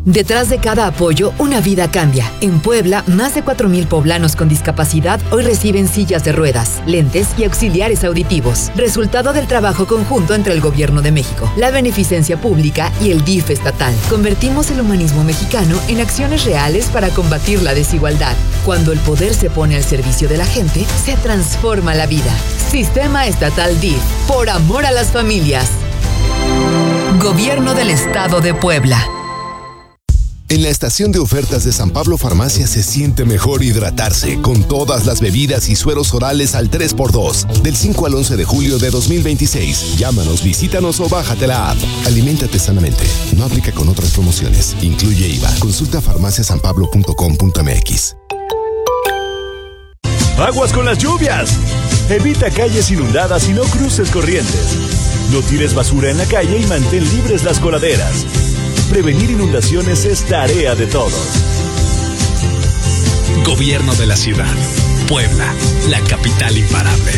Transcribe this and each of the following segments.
Detrás de cada apoyo, una vida cambia. En Puebla, más de 4,000 poblanos con discapacidad hoy reciben sillas de ruedas, lentes y auxiliares auditivos. Resultado del trabajo conjunto entre el Gobierno de México, la Beneficencia Pública y el DIF estatal. Convertimos el humanismo mexicano en acciones reales para combatir la desigualdad. Cuando el poder se pone al servicio de la gente, se transforma la vida. Sistema Estatal DIF. Por amor a las familias. Gobierno del Estado de Puebla. En la estación de ofertas de San Pablo Farmacia se siente mejor hidratarse con todas las bebidas y sueros orales al 3x2 del 5 al 11 de julio de 2026. Llámanos, visítanos o bájate la app. Aliméntate sanamente. No aplica con otras promociones. Incluye IVA. Consulta farmaciasanpablo.com.mx. ¡Aguas con las lluvias! Evita calles inundadas y no cruces corrientes. No tires basura en la calle y mantén libres las coladeras. Prevenir inundaciones es tarea de todos. Gobierno de la ciudad. Puebla, la capital imparable.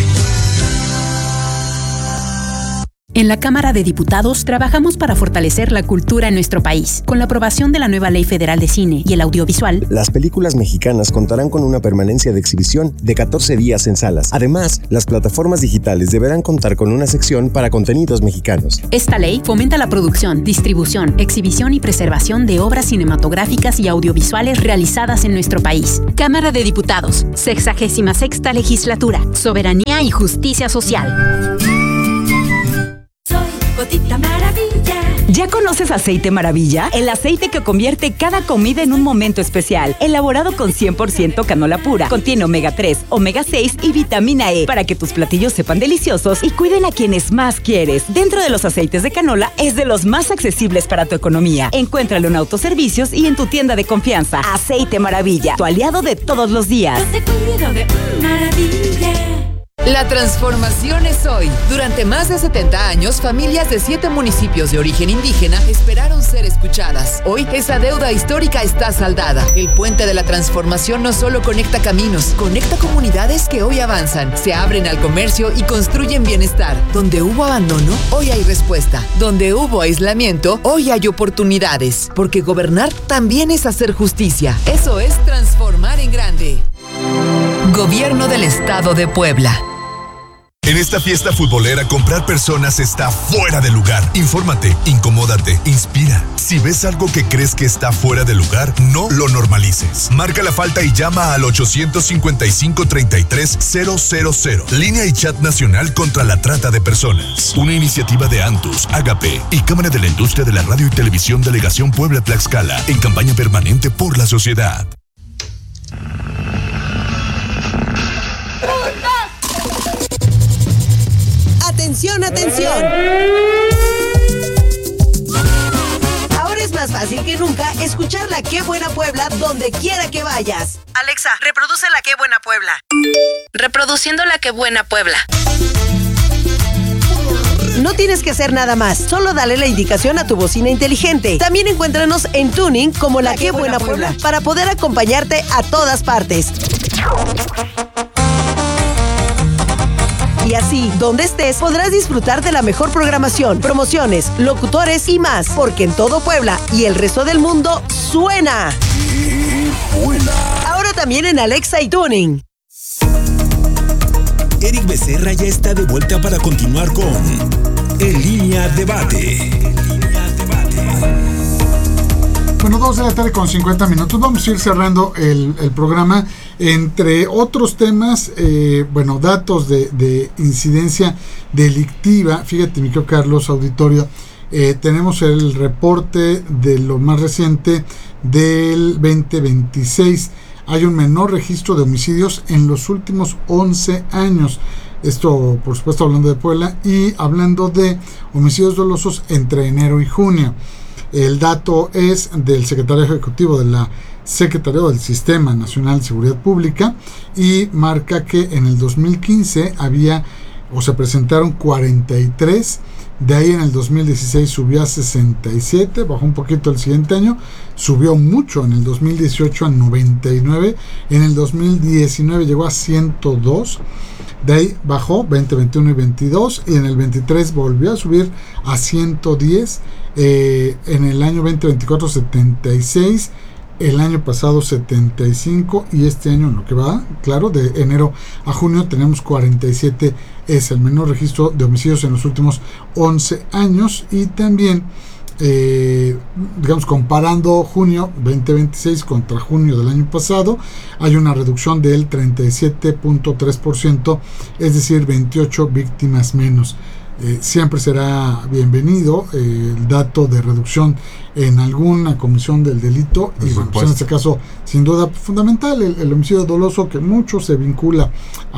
En la Cámara de Diputados trabajamos para fortalecer la cultura en nuestro país. Con la aprobación de la nueva Ley Federal de Cine y el Audiovisual, las películas mexicanas contarán con una permanencia de exhibición de 14 días en salas. Además, las plataformas digitales deberán contar con una sección para contenidos mexicanos. Esta ley fomenta la producción, distribución, exhibición y preservación de obras cinematográficas y audiovisuales realizadas en nuestro país. Cámara de Diputados, 66ª Legislatura, Soberanía y Justicia Social. Gotita Maravilla. ¿Ya conoces Aceite Maravilla? El aceite que convierte cada comida en un momento especial. Elaborado con 100% canola pura. Contiene omega 3, omega 6 y vitamina E para que tus platillos sepan deliciosos y cuiden a quienes más quieres. Dentro de los aceites de canola es de los más accesibles para tu economía. Encuéntralo en autoservicios y en tu tienda de confianza. Aceite Maravilla, tu aliado de todos los días. Yo te cuido de maravilla. La transformación es hoy. Durante más de 70 años, familias de 7 municipios de origen indígena esperaron ser escuchadas. Hoy, esa deuda histórica está saldada. El puente de la transformación no solo conecta caminos, conecta comunidades que hoy avanzan, se abren al comercio y construyen bienestar. Donde hubo abandono, hoy hay respuesta. Donde hubo aislamiento, hoy hay oportunidades. Porque gobernar también es hacer justicia. Eso es transformar en grande. Gobierno del Estado de Puebla. En esta fiesta futbolera, comprar personas está fuera de lugar. Infórmate, incomódate, inspira. Si ves algo que crees que está fuera de lugar, no lo normalices. Marca la falta y llama al 855-33-000. Línea y chat nacional contra la trata de personas. Una iniciativa de Antus, Agape y Cámara de la Industria de la Radio y Televisión Delegación Puebla-Tlaxcala en campaña permanente por la sociedad. ¡Atención, atención! Ahora es más fácil que nunca escuchar la Qué Buena Puebla donde quiera que vayas. Alexa, reproduce la Qué Buena Puebla. Reproduciendo la Qué Buena Puebla. No tienes que hacer nada más, solo dale la indicación a tu bocina inteligente. También encuéntranos en Tuning como la Qué Buena Puebla para poder acompañarte a todas partes. Y así, donde estés, podrás disfrutar de la mejor programación, promociones, locutores y más. Porque en todo Puebla y el resto del mundo, ¡suena! Ahora también en Alexa y Tuning. Eric Becerra ya está de vuelta para continuar con En Línea Debate. Bueno, 2 de la tarde con 50 minutos. Vamos a ir cerrando el programa. Entre otros temas, datos de incidencia delictiva. Fíjate, mi querido Carlos, auditorio, tenemos el reporte de lo más reciente del 2026. Hay un menor registro de homicidios en los últimos 11 años. Esto, por supuesto, hablando de Puebla y hablando de homicidios dolosos entre enero y junio. El dato es del secretario ejecutivo de la Secretaría del Sistema Nacional de Seguridad Pública y marca que en el 2015 se presentaron 43 De ahí en el 2016 subió a 67, bajó un poquito el siguiente año, subió mucho en el 2018 a 99, en el 2019 llegó a 102, de ahí bajó 20, 21 y 22, y en el 23 volvió a subir a 110, en el año 2024 76, el año pasado 75 y este año en lo que va, claro, de enero a junio tenemos 47, es el menor registro de homicidios en los últimos 11 años y también, digamos, comparando junio 2026 contra junio del año pasado, hay una reducción del 37.3%, es decir, 28 víctimas menos. Siempre será bienvenido el dato de reducción en alguna comisión del delito y bueno, pues en este caso sin duda fundamental el homicidio doloso, que mucho se vincula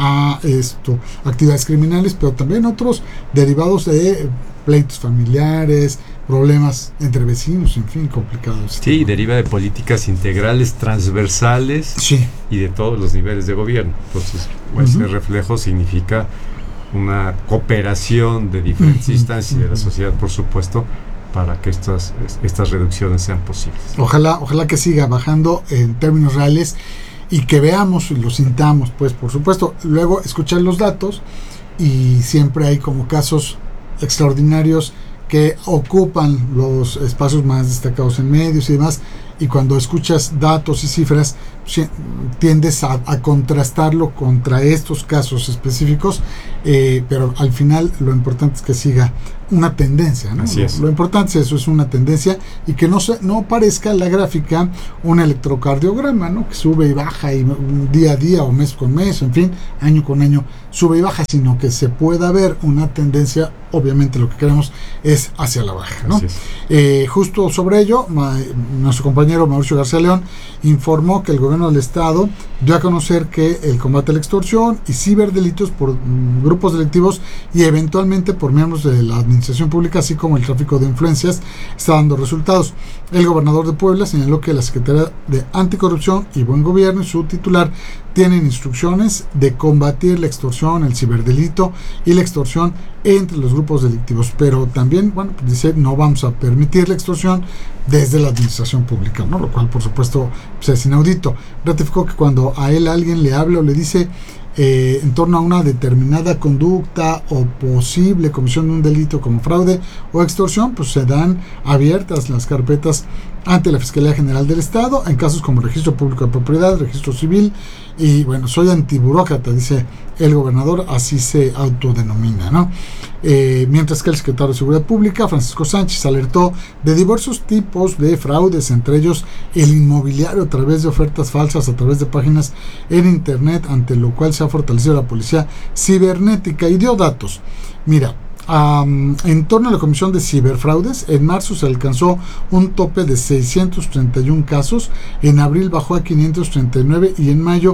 a actividades criminales, pero también otros derivados de pleitos familiares, problemas entre vecinos, en fin, complicados. Sí, deriva de políticas integrales, transversales, sí, y de todos los niveles de gobierno. Entonces, ese reflejo significa una cooperación de diferentes instancias de la sociedad, por supuesto, para que estas reducciones sean posibles. Ojalá que siga bajando en términos reales y que veamos y lo sintamos, pues por supuesto, luego escuchar los datos y siempre hay como casos extraordinarios que ocupan los espacios más destacados en medios y demás, y cuando escuchas datos y cifras tiendes a contrastarlo contra estos casos específicos, pero al final lo importante es que siga una tendencia, ¿no? Así es. Lo importante es eso, es una tendencia, y que no parezca la gráfica un electrocardiograma, ¿no? Que sube y baja y día a día o mes con mes, en fin, año con año sube y baja, sino que se pueda ver una tendencia. Obviamente lo que queremos es hacia la baja, ¿no? Justo sobre ello, nuestro compañero Mauricio García León informó que el gobierno del estado dio a conocer que el combate a la extorsión y ciberdelitos por grupos delictivos y eventualmente por miembros de la administración pública, así como el tráfico de influencias, está dando resultados. El gobernador de Puebla señaló que la Secretaría de Anticorrupción y Buen Gobierno y su titular tienen instrucciones de combatir la extorsión, el ciberdelito y la extorsión entre los grupos delictivos, pero también, bueno, pues dice, no vamos a permitir la extorsión desde la administración pública, ¿no? Lo cual, por supuesto, pues es inaudito. Ratificó que cuando a él alguien le habla o le dice en torno a una determinada conducta o posible comisión de un delito como fraude o extorsión, pues se dan abiertas las carpetas ante la Fiscalía General del Estado en casos como registro público de propiedad, registro civil, y bueno, soy antiburócrata, dice el gobernador, así se autodenomina, ¿no? Mientras que el secretario de Seguridad Pública, Francisco Sánchez, alertó de diversos tipos de fraudes, entre ellos el inmobiliario a través de ofertas falsas a través de páginas en internet, ante lo cual se ha fortalecido la policía cibernética, y dio datos. Mira, en torno a la comisión de ciberfraudes, en marzo se alcanzó un tope de 631 casos, en abril bajó a 539 y en mayo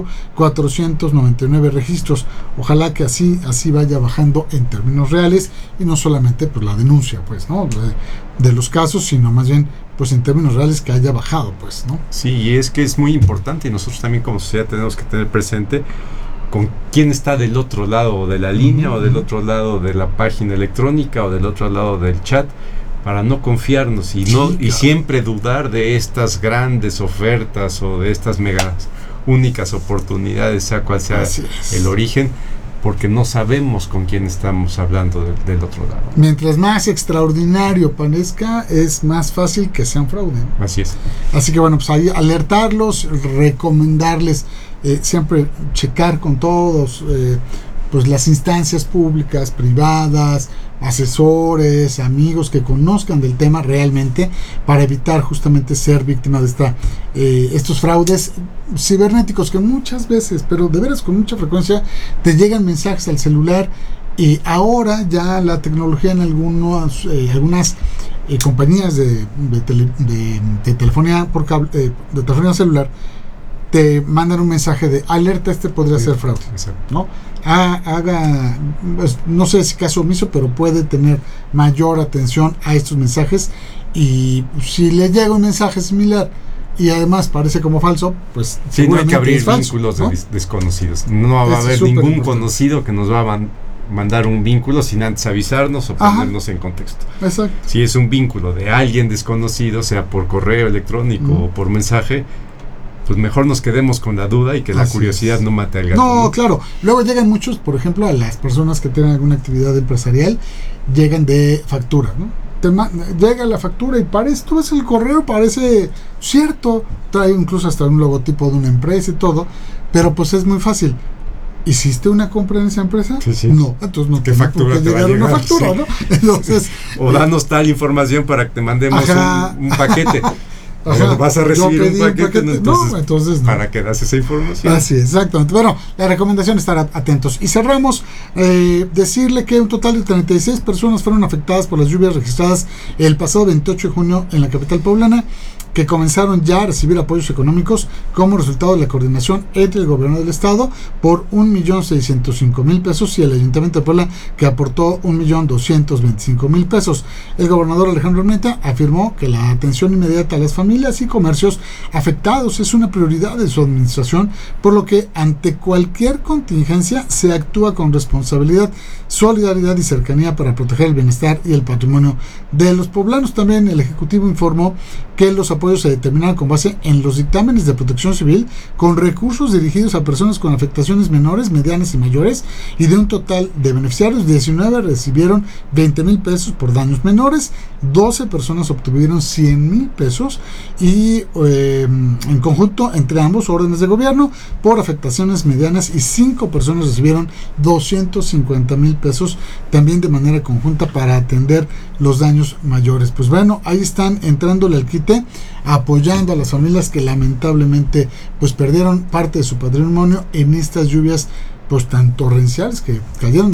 499 registros. Ojalá que así vaya bajando en términos reales y no solamente pues la denuncia, pues, ¿no? de los casos, sino más bien pues en términos reales que haya bajado, pues, ¿no? Sí, y es que es muy importante, y nosotros también como sociedad tenemos que tener presente con quién está del otro lado de la línea, o del otro lado de la página electrónica, o del otro lado del chat, para no confiarnos y siempre dudar de estas grandes ofertas o de estas megas únicas oportunidades, sea cual sea el origen, porque no sabemos con quién estamos hablando del otro lado. Mientras más extraordinario parezca, es más fácil que sea un fraude, ¿no? Así es. Así que bueno, pues ahí alertarlos, recomendarles siempre checar con todos pues las instancias públicas, privadas, asesores, amigos que conozcan del tema realmente, para evitar justamente ser víctima de estos fraudes cibernéticos que muchas veces, pero de veras con mucha frecuencia, te llegan mensajes al celular. Y ahora ya la tecnología en algunas compañías de telefonía por cable, de telefonía celular, te mandan un mensaje de alerta, podría ser fraude, ¿no? Pues, no sé si caso omiso, pero puede tener mayor atención a estos mensajes, y si le llega un mensaje similar y además parece como falso, pues sí, no hay que abrir vínculos, ¿no? De desconocidos. No va a haber ningún conocido que nos va a mandar un vínculo sin antes avisarnos o ponernos en contexto. Exacto. Si es un vínculo de alguien desconocido, sea por correo electrónico o por mensaje, pues mejor nos quedemos con la duda y que la curiosidad no mate al gato. No, claro. Luego llegan muchos, por ejemplo, a las personas que tienen alguna actividad empresarial, llegan de factura, ¿no? Llega la factura y parece, tú ves el correo, parece cierto, trae incluso hasta un logotipo de una empresa y todo, pero pues es muy fácil. ¿Hiciste una compra en esa empresa? Sí. No, entonces no tiene por qué llegar una factura, ¿no? Entonces, o danos tal información para que te mandemos un paquete. Vas a recibir un paquete, entonces ¿para qué das esa información? Así, exactamente. Bueno, la recomendación es estar atentos. Y cerramos, decirle que un total de 36 personas fueron afectadas por las lluvias registradas el pasado 28 de junio en la capital poblana, que comenzaron ya a recibir apoyos económicos como resultado de la coordinación entre el gobierno del estado por 1.605.000 pesos y el ayuntamiento de Puebla, que aportó 1.225.000 pesos. El gobernador Alejandro Armenta afirmó que la atención inmediata a las familias y comercios afectados es una prioridad de su administración, por lo que ante cualquier contingencia se actúa con responsabilidad, solidaridad y cercanía para proteger el bienestar y el patrimonio de los poblanos. También el Ejecutivo informó que los apoyos se determinaron con base en los dictámenes de protección civil con recursos dirigidos a personas con afectaciones menores, medianas y mayores, y de un total de beneficiarios, 19 recibieron 20,000 pesos por daños menores, 12 personas obtuvieron 100,000 pesos y en conjunto entre ambos órdenes de gobierno por afectaciones medianas, y 5 personas recibieron 250,000 pesos también de manera conjunta para atender los daños mayores. Pues bueno, ahí están entrándole al quite, apoyando a las familias que lamentablemente pues perdieron parte de su patrimonio en estas lluvias pues tan torrenciales que cayeron